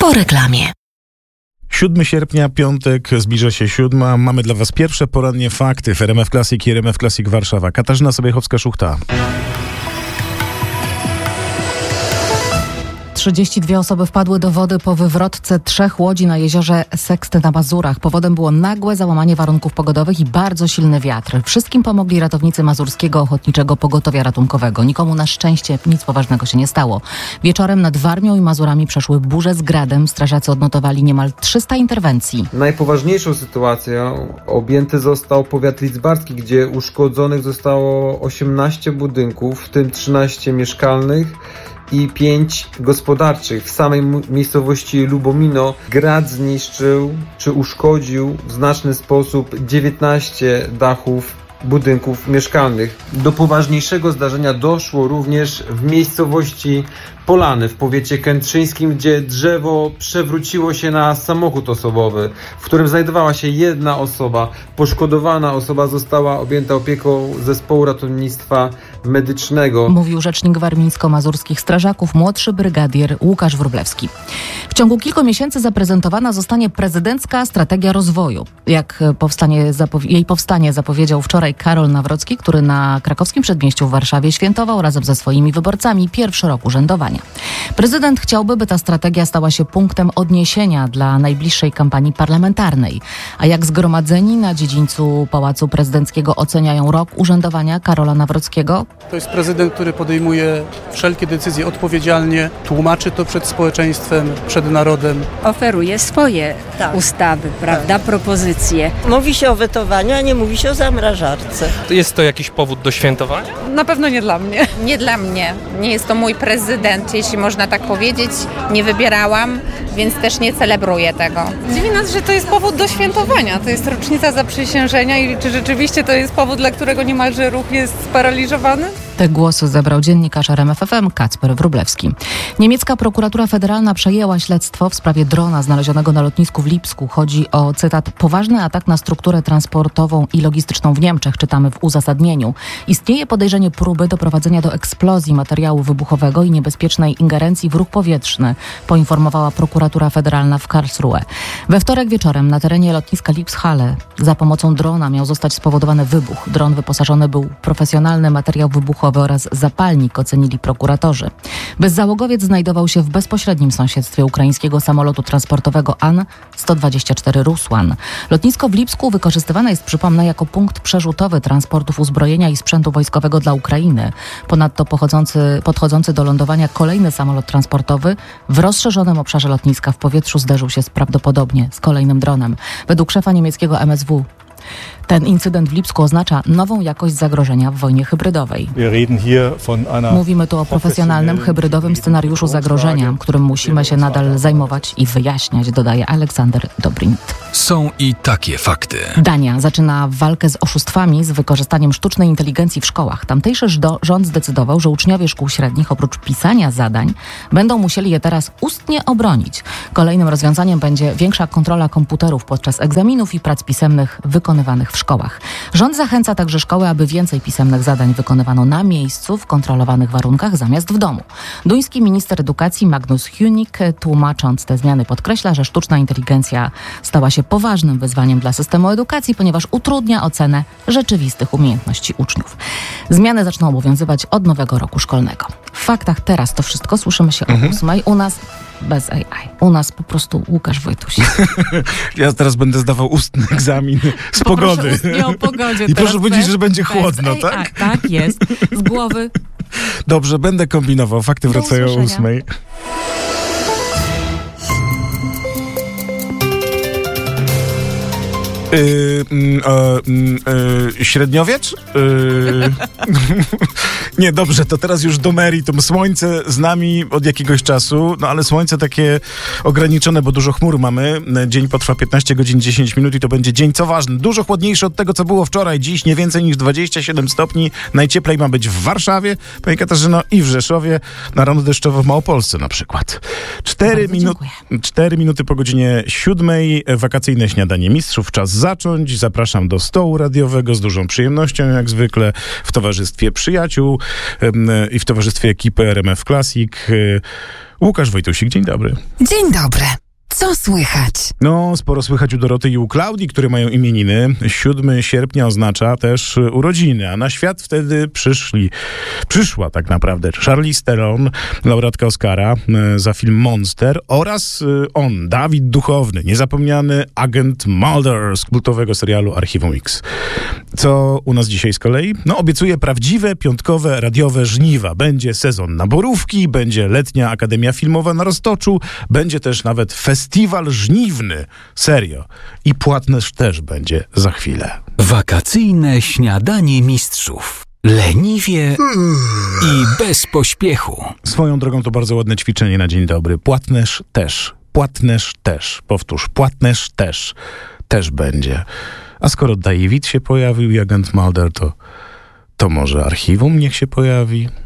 po reklamie. 7 sierpnia, piątek, zbliża się 7. Mamy dla Was pierwsze porannie fakty w RMF Classic i RMF Classic Warszawa. Katarzyna Sobiechowska-Szuchta. 32 osoby wpadły do wody po wywrotce 3 łodzi na jeziorze Seksty na Mazurach. Powodem było nagłe załamanie warunków pogodowych i bardzo silny wiatr. Wszystkim pomogli ratownicy Mazurskiego Ochotniczego Pogotowia Ratunkowego. Nikomu na szczęście nic poważnego się nie stało. Wieczorem nad Warmią i Mazurami przeszły burze z gradem. Strażacy odnotowali niemal 300 interwencji. Najpoważniejszą sytuacją objęty został powiat lidzbarski, gdzie uszkodzonych zostało 18 budynków, w tym 13 mieszkalnych i 5 gospodarczych. W samej miejscowości Lubomino grad zniszczył czy uszkodził w znaczny sposób 19 dachów budynków mieszkalnych. Do poważniejszego zdarzenia doszło również w miejscowości Polany w powiecie kętrzyńskim, gdzie drzewo przewróciło się na samochód osobowy, w którym znajdowała się jedna osoba. Poszkodowana osoba została objęta opieką zespołu ratownictwa medycznego. Mówił rzecznik warmińsko-mazurskich strażaków, młodszy brygadier Łukasz Wróblewski. W ciągu kilku miesięcy zaprezentowana zostanie prezydencka strategia rozwoju. Jej powstanie zapowiedział wczoraj Karol Nawrocki, który na krakowskim przedmieściu w Warszawie świętował razem ze swoimi wyborcami pierwszy rok urzędowania. Prezydent chciałby, by ta strategia stała się punktem odniesienia dla najbliższej kampanii parlamentarnej. A jak zgromadzeni na dziedzińcu Pałacu Prezydenckiego oceniają rok urzędowania Karola Nawrockiego? To jest prezydent, który podejmuje wszelkie decyzje odpowiedzialnie, tłumaczy to przed społeczeństwem, przed narodem. Oferuje swoje ustawy, prawda, propozycje. Mówi się o wetowaniu, a nie mówi się o zamrażarce. Jest to jakiś powód do świętowania? Na pewno nie dla mnie. Nie dla mnie. Nie jest to mój prezydent, jeśli można tak powiedzieć. Nie wybierałam, więc też nie celebruję tego. Dziwi nas, że to jest powód do świętowania. To jest rocznica zaprzysiężenia i czy rzeczywiście to jest powód, dla którego niemalże ruch jest sparaliżowany? Te głosy zebrał dziennikarz RMF FM Kacper Wróblewski. Niemiecka prokuratura federalna przejęła śledztwo w sprawie drona znalezionego na lotnisku w Lipsku. Chodzi o, cytat, poważny atak na strukturę transportową i logistyczną w Niemczech, czytamy w uzasadnieniu. Istnieje podejrzenie próby doprowadzenia do eksplozji materiału wybuchowego i niebezpiecznej ingerencji w ruch powietrzny, poinformowała prokuratura federalna w Karlsruhe. We wtorek wieczorem na terenie lotniska Lipshalle za pomocą drona miał zostać spowodowany wybuch. Dron wyposażony był w profesjonalny materiał wybuchowy oraz zapalnik, ocenili prokuratorzy. Bezzałogowiec znajdował się w bezpośrednim sąsiedztwie ukraińskiego samolotu transportowego An-124 Rusłan. Lotnisko w Lipsku wykorzystywane jest, przypomnę, jako punkt przerzutowy transportów uzbrojenia i sprzętu wojskowego dla Ukrainy. Ponadto podchodzący do lądowania kolejny samolot transportowy w rozszerzonym obszarze lotniska w powietrzu zderzył się prawdopodobnie z kolejnym dronem. Według szefa niemieckiego MSW ten incydent w Lipsku oznacza nową jakość zagrożenia w wojnie hybrydowej. Mówimy tu o profesjonalnym, hybrydowym scenariuszu zagrożenia, którym musimy się nadal zajmować i wyjaśniać, dodaje Aleksander Dobrindt. Są i takie fakty. Dania zaczyna walkę z oszustwami z wykorzystaniem sztucznej inteligencji w szkołach. Tamtejszy rząd zdecydował, że uczniowie szkół średnich oprócz pisania zadań będą musieli je teraz ustnie obronić. Kolejnym rozwiązaniem będzie większa kontrola komputerów podczas egzaminów i prac pisemnych wykonywanych w szkołach. Rząd zachęca także szkoły, aby więcej pisemnych zadań wykonywano na miejscu w kontrolowanych warunkach zamiast w domu. Duński minister edukacji Magnus Hünik, tłumacząc te zmiany, podkreśla, że sztuczna inteligencja stała się poważnym wyzwaniem dla systemu edukacji, ponieważ utrudnia ocenę rzeczywistych umiejętności uczniów. Zmiany zaczną obowiązywać od nowego roku szkolnego. W faktach teraz to wszystko. Słyszymy się o 8:00. U nas bez AI. U nas po prostu Łukasz Wojtuś. Ja teraz będę zdawał ustny egzamin z pogody. Ustnie o pogodzie. I proszę powiedzieć, że będzie chłodno, tak? Tak jest. Z głowy. Dobrze, będę kombinował. Fakty wracają o 8:00. Średniowiecz? Nie, dobrze, to teraz już do meritum. Słońce z nami od jakiegoś czasu, no ale słońce takie ograniczone, bo dużo chmur mamy. Dzień potrwa 15 godzin 10 minut i to będzie dzień, co ważne, dużo chłodniejszy od tego, co było wczoraj. Dziś nie więcej niż 27 stopni. Najcieplej ma być w Warszawie, Pani Katarzyno, i w Rzeszowie, na rano deszczowo w Małopolsce na przykład. 4 minuty po godzinie 7:00. Wakacyjne śniadanie mistrzów. Czas zacząć. Zapraszam do stołu radiowego z dużą przyjemnością, jak zwykle, w towarzystwie przyjaciół. i w towarzystwie ekipy RMF Classic. Łukasz Wojtusik, dzień dobry. Dzień dobry. Co słychać? No, sporo słychać u Doroty i u Klaudii, które mają imieniny. 7 sierpnia oznacza też urodziny, a na świat wtedy przyszła tak naprawdę Charlize Theron, laureatka Oscara za film Monster, oraz on, Dawid Duchowny, niezapomniany agent Mulder z kultowego serialu Archiwum X. Co u nas dzisiaj z kolei? No, obiecuję prawdziwe, piątkowe, radiowe żniwa. Będzie sezon na borówki, będzie letnia Akademia Filmowa na Roztoczu, będzie też nawet festiwal żniwny. Serio. I płatność też będzie za chwilę. Wakacyjne śniadanie mistrzów. Leniwie i bez pośpiechu. Swoją drogą to bardzo ładne ćwiczenie na dzień dobry. Płatność też. Płatność też. Powtórz. Płatność też. Też będzie. A skoro David się pojawił i agent Mulder, to może archiwum niech się pojawi.